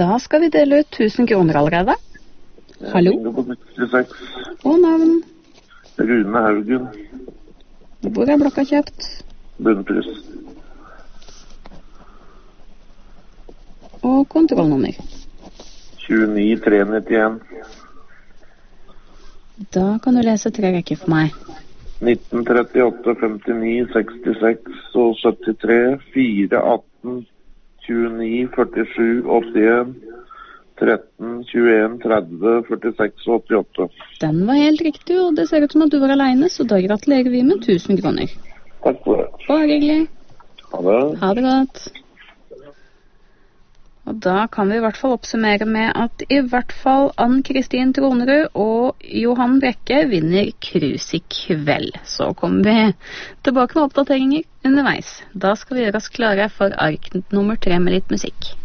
Da skal vi dele ut 1000 kroner allerede. Hallo? Bingo på 66. Og navn. Rune Haugen. Hvor er blokka kjøpt? Bunnpris. Og kontrollnummer. 29391. Da kan du lese 3 rekker for meg. 1938, 59, 66 og 73, 4, 18, 29, 47, 81, 13, 21, 30, 46 og 88. Den var helt riktig, og det ser ut som at du var alene, så da gratulerer vi med 1000 kroner. Takk for det. Bare hyggelig. Ha det. Ha det godt. Og da kan vi i hvert fall oppsummere med at i hvert fall Ann-Kristin Tronerud og Johan Brekke vinner krus i kveld. Så kommer vi tilbake med oppdateringer underveis. Da skal vi gjøre oss klare for ark nummer 3 med litt musikk.